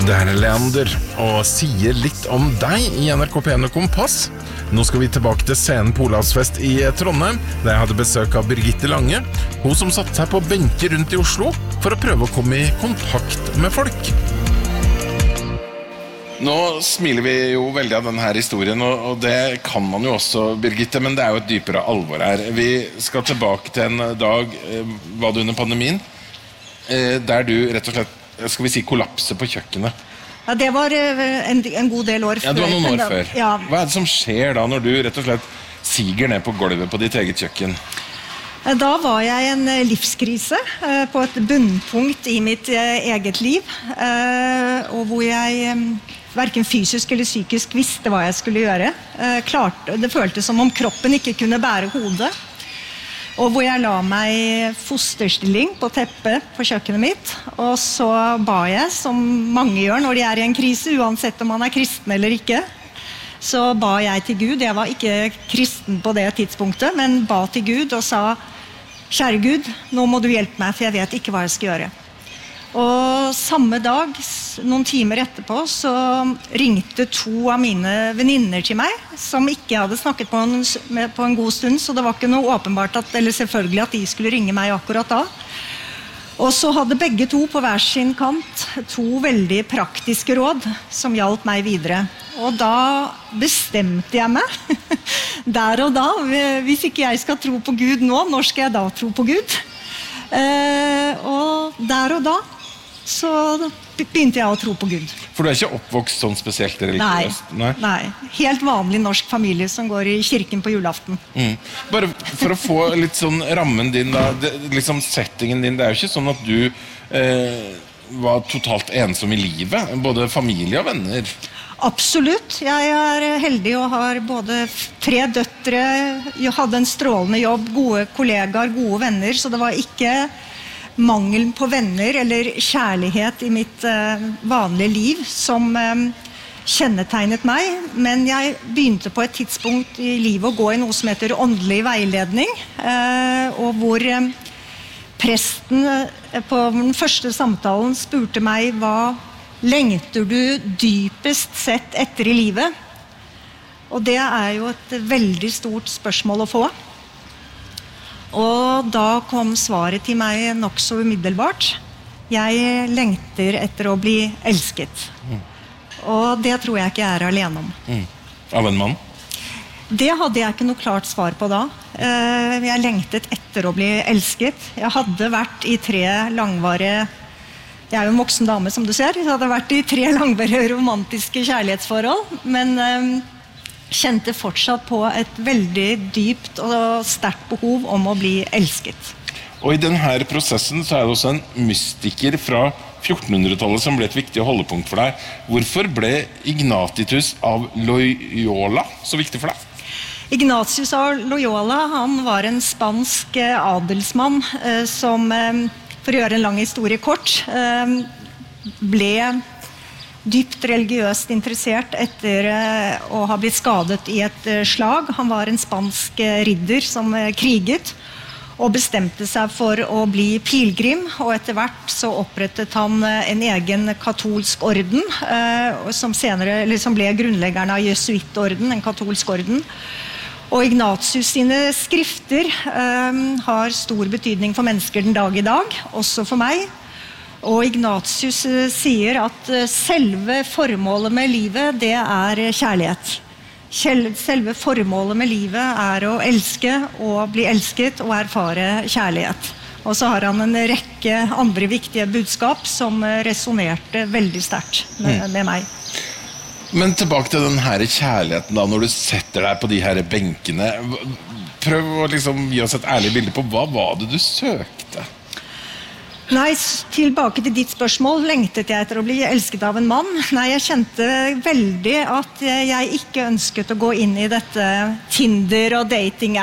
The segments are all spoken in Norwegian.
Det her Leander, og sier litt om deg i NRK P1 og Kompass. Nå skal vi tilbake til scenen på Olavsfest i Trondheim, der jeg hadde besøk av Birgitte Lange, hun som satte seg på benker rundt i Oslo for å prøve å komme i kontakt med folk. Nå smiler vi jo veldig av denne historien, og det kan man jo også, Birgitte, men det er jo et dypere alvor her. Vi skal tilbake til en dag, var det under pandemien, der du rett og slett, skal vi si, kollapser på kjøkkenet. Ja, det var en god del år før. Ja, det var noen år før. Ja. Hva er det som skjer da når du rett og slett siger ned på gulvet på ditt eget kjøkken? Da var jeg i en livskrise på et bunnpunkt i mitt eget liv, og hvor jeg hverken fysisk eller psykisk visste hva jeg skulle gjøre. Det føltes som om kroppen ikke kunne bære hodet. Og hvor jeg la meg i fosterstilling på teppet på kjøkkenet mitt, og så ba jeg, som mange gjør når de er i en krise, uansett om man er kristen eller ikke, så ba jeg til Gud. Jeg var ikke kristen på det tidspunktet, men ba til Gud og sa, kjære Gud, nå må du hjelpe meg, for jeg vet ikke hva jeg skal gjøre. Og samme dag, noen timer etterpå, så ringte 2 av mine venninner til meg, som ikke hadde snakket på en god stund, så det var ikke noe åpenbart eller selvfølgelig at de skulle ringe meg akkurat da. Og så hadde begge 2 på hver sin kant 2 veldig praktiske råd som hjalp meg videre. Og da bestemte jeg meg, der og da, hvis ikke jeg skal tro på Gud nå, når skal jeg da tro på Gud? Og der og da, så begynte jeg å tro på Gud. For du er ikke oppvokst sånn spesielt religiøst? Nei. Helt vanlig norsk familie som går i kirken på julaften. Bare for å få litt sånn rammen din da, liksom settingen din, det er jo ikke sånn at du var totalt ensom i livet, både familie og venner. Absolutt. Jeg er heldig og har både 3 døtre, jeg hadde en strålende jobb, gode kollegaer, gode venner, så det var ikke mangelen på venner eller kjærlighet i mitt vanlige liv som kjennetegnet meg, men jeg begynte på et tidspunkt i livet å gå i noe som heter åndelig veiledning, og hvor presten på den første samtalen spurte meg, hva lengter du dypest sett etter i livet? Og det er jo et veldig stort spørsmål å få. Og da kom svaret til meg nok så umiddelbart. Jeg lengter etter å bli elsket. Og det tror jeg ikke jeg er alene om. Av en mann? Det hadde jeg ikke noe klart svar på da. Jeg lengtet etter å bli elsket. Jeg hadde vært i 3 langvarige, jeg er jo en voksen dame som du ser, jeg hadde vært i 3 langvarige romantiske kjærlighetsforhold, men kjente fortsatt på et veldig dypt og sterkt behov om å bli elsket. Og i denne prosessen så er det også en mystiker fra 1400-tallet som ble et viktig holdepunkt for deg. Hvorfor ble Ignatius av Loyola så viktig for deg? Ignatius av Loyola, han var en spansk adelsmann som, for å gjøre en lang historie kort, ble dypt religiøst interessert etter å ha blitt skadet i et slag. Han var en spansk ridder som kriget og bestemte seg for å bli pilgrim, og etter hvert så opprettet han en egen katolsk orden, som ble grunnleggeren av jesuittorden, en katolsk orden. Og Ignatius sine skrifter har stor betydning for mennesker den dag i dag, også for meg. Og Ignatius sier at selve formålet med livet, det er kjærlighet. Selve formålet med livet er å elske og bli elsket og erfare kjærlighet. Og så har han en rekke andre viktige budskap som resonerte veldig sterkt med meg. Men tilbake til den her kjærligheten da, når du setter deg på de her benkene. Prøv å liksom gi oss et ærlig bilde på hva var det du søkte? Nei, tilbake til ditt spørsmål. Lengtet jeg etter å bli elsket av en mann? Nei, jeg kjente veldig at jeg ikke ønsket å gå inn i dette Tinder- og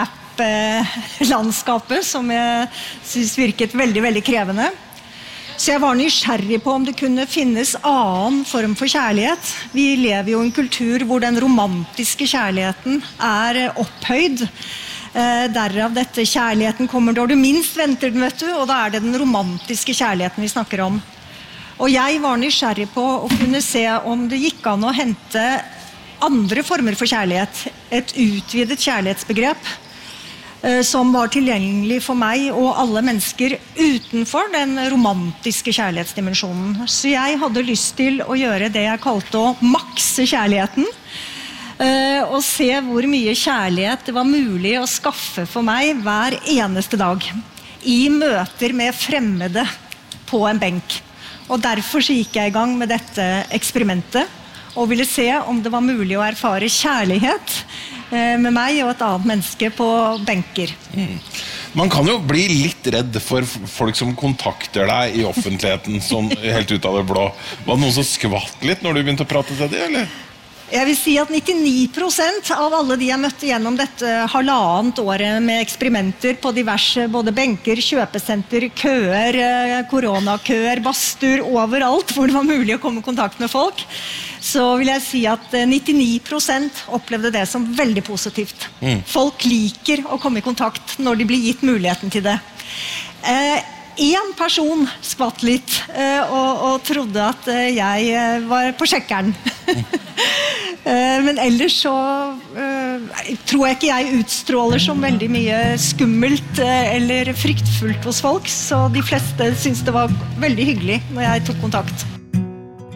dating-app-landskapet, som jeg synes virket veldig, veldig krevende. Så jeg var nysgjerrig på om det kunne finnes annen form for kjærlighet. Vi lever jo i en kultur hvor den romantiske kjærligheten er opphøyd. Derav dette kjærligheten kommer når du minst venter den, vet du, og da er det den romantiske kjærligheten vi snakker om. Og jeg var nysgjerrig på å kunne se om det gikk an å hente andre former for kjærlighet, et utvidet kjærlighetsbegrep, som var tilgjengelig for meg og alle mennesker utenfor den romantiske kjærlighetsdimensjonen. Så jeg hadde lyst til å gjøre det jeg kalte å makse kjærligheten, og se hvor mye kjærlighet det var mulig å skaffe for meg hver eneste dag, i møter med fremmede på en benk. Og derfor så gikk jeg i gang med dette eksperimentet, og ville se om det var mulig å erfare kjærlighet med meg og et annet menneske på benker. Man kan jo bli litt redd for folk som kontakter deg i offentligheten sånn helt ut av det blå. Var det noen som skvatt litt når du begynte å prate til det, eller? Jeg vil si at 99% av alle de jeg møtte gjennom dette halvannet året med eksperimenter på diverse både benker, kjøpesenter, køer, koronakøer, bastur, overalt hvor det var mulig å komme i kontakt med folk, så vil jeg si at 99% opplevde det som veldig positivt. Folk liker å komme i kontakt når de blir gitt muligheten til det. En person skvatt litt og trodde at jeg var på sjekkeren. Men ellers så tror jeg ikke jeg utstråler så veldig mye skummelt eller fryktfullt hos folk, så de fleste synes det var veldig hyggelig når jeg tok kontakt.